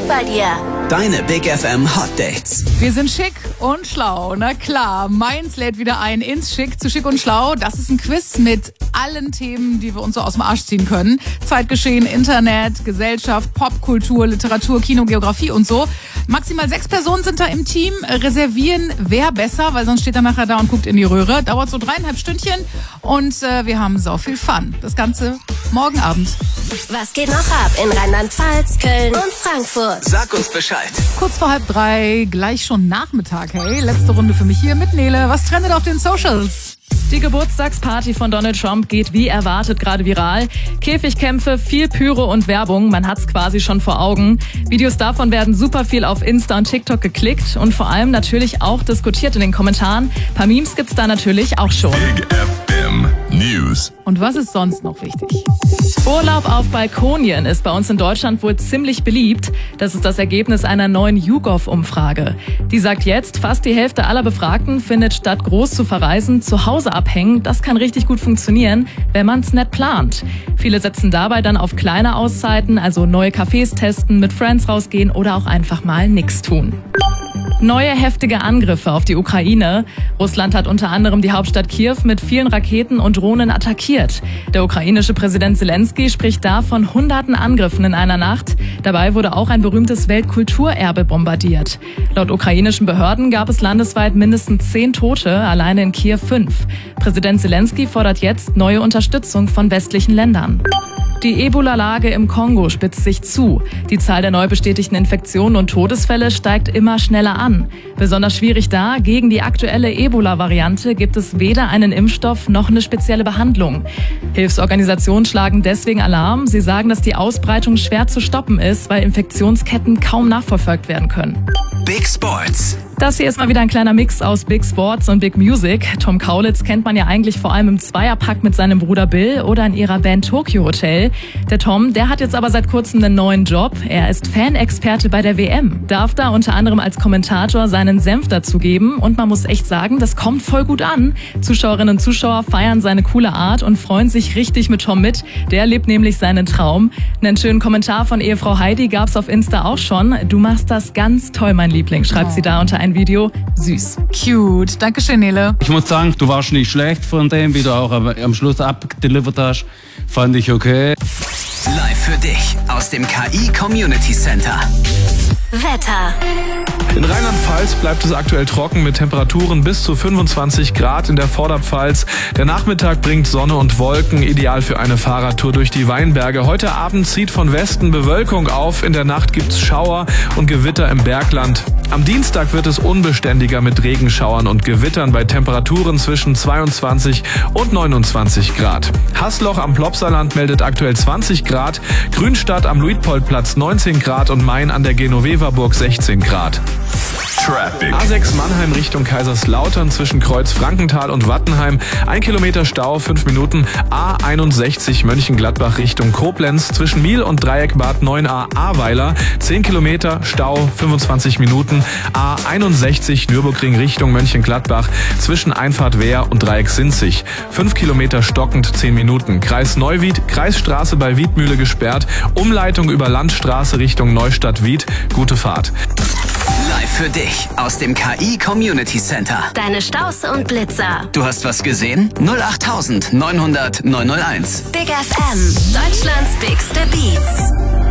schick bei dir. Deine Big FM Hot Dates. Wir sind schick und schlau, na klar. Mainz lädt wieder ein ins Schick zu Schick und Schlau. Das ist ein Quiz mit allen Themen, die wir uns so aus dem Arsch ziehen können. Zeitgeschehen, Internet, Gesellschaft, Popkultur, Literatur, Kino, Geografie und so. Maximal 6 Personen sind da im Team. Reservieren wäre besser, weil sonst steht er nachher da und guckt in die Röhre. Dauert so 3,5 Stündchen und wir haben so viel Fun. Das Ganze morgen Abend. Was geht noch ab in Rheinland-Pfalz, Köln und Frankfurt? Sag uns Bescheid. Kurz vor 2:30, gleich schon Nachmittag, hey. Letzte Runde für mich hier mit Nele. Was trendet auf den Socials? Die Geburtstagsparty von Donald Trump geht wie erwartet gerade viral. Käfigkämpfe, viel Pyro und Werbung, man hat's quasi schon vor Augen. Videos davon werden super viel auf Insta und TikTok geklickt und vor allem natürlich auch diskutiert in den Kommentaren. Ein paar Memes gibt's da natürlich auch schon. Big FM News. Und was ist sonst noch wichtig? Urlaub auf Balkonien ist bei uns in Deutschland wohl ziemlich beliebt. Das ist das Ergebnis einer neuen YouGov-Umfrage. Die sagt jetzt, fast die Hälfte aller Befragten findet, statt groß zu verreisen, zu Hause abhängen. Das kann richtig gut funktionieren, wenn man es nett plant. Viele setzen dabei dann auf kleine Auszeiten, also neue Cafés testen, mit Friends rausgehen oder auch einfach mal nichts tun. Neue heftige Angriffe auf die Ukraine. Russland hat unter anderem die Hauptstadt Kiew mit vielen Raketen und Drohnen attackiert. Der ukrainische Präsident Zelensky spricht da von hunderten Angriffen in einer Nacht. Dabei wurde auch ein berühmtes Weltkulturerbe bombardiert. Laut ukrainischen Behörden gab es landesweit mindestens 10 Tote, alleine in Kiew 5. Präsident Zelensky fordert jetzt neue Unterstützung von westlichen Ländern. Die Ebola-Lage im Kongo spitzt sich zu. Die Zahl der neu bestätigten Infektionen und Todesfälle steigt immer schneller an. Besonders schwierig da, gegen die aktuelle Ebola-Variante gibt es weder einen Impfstoff noch eine spezielle Behandlung. Hilfsorganisationen schlagen deswegen Alarm. Sie sagen, dass die Ausbreitung schwer zu stoppen ist, weil Infektionsketten kaum nachverfolgt werden können. Big Sports. Das hier ist mal wieder ein kleiner Mix aus Big Sports und Big Music. Tom Kaulitz kennt man ja eigentlich vor allem im Zweierpack mit seinem Bruder Bill oder in ihrer Band Tokyo Hotel. Der Tom, der hat jetzt aber seit kurzem einen neuen Job. Er ist Fanexperte bei der WM. Darf da unter anderem als Kommentator seinen Senf dazugeben. Und man muss echt sagen, das kommt voll gut an. Zuschauerinnen und Zuschauer feiern seine coole Art und freuen sich richtig mit Tom mit. Der lebt nämlich seinen Traum. Einen schönen Kommentar von Ehefrau Heidi gab's auf Insta auch schon. Du machst das ganz toll, mein Liebling, schreibt sie da unter ein Video. Süß. Cute. Dankeschön, Nele. Ich muss sagen, du warst nicht schlecht von dem, wie du auch am Schluss abdelivert hast. Fand ich okay. Live für dich aus dem KI Community Center. Wetter. In Rheinland-Pfalz bleibt es aktuell trocken mit Temperaturen bis zu 25 Grad in der Vorderpfalz. Der Nachmittag bringt Sonne und Wolken, ideal für eine Fahrradtour durch die Weinberge. Heute Abend zieht von Westen Bewölkung auf, in der Nacht gibt's Schauer und Gewitter im Bergland. Am Dienstag wird es unbeständiger mit Regenschauern und Gewittern bei Temperaturen zwischen 22 und 29 Grad. Haßloch am Plopsaland meldet aktuell 20 Grad, Grünstadt am Luitpoldplatz 19 Grad und Main an der Genovevaburg 16 Grad. Traffic. A6 Mannheim Richtung Kaiserslautern zwischen Kreuz Frankenthal und Wattenheim. 1 Kilometer Stau, 5 Minuten. A61 Mönchengladbach Richtung Koblenz zwischen Miel und Dreieck Bad 9a Ahrweiler. 10 Kilometer Stau, 25 Minuten. A61 Nürburgring Richtung Mönchengladbach zwischen Einfahrt Wehr und Dreieck Sinzig. 5 Kilometer stockend, 10 Minuten. Kreis Neuwied, Kreisstraße bei Wiedmühle gesperrt. Umleitung über Landstraße Richtung Neustadt-Wied. Gute Fahrt. Live für dich aus dem KI Community Center. Deine Staus und Blitzer. Du hast was gesehen? 08900 901. Big FM. Deutschlands bigste Beats.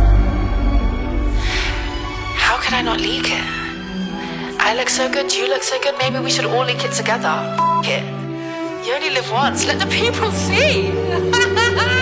How could I not leak it? I look so good, you look so good, maybe we should all leak it together. F it. You only live once, let the people see.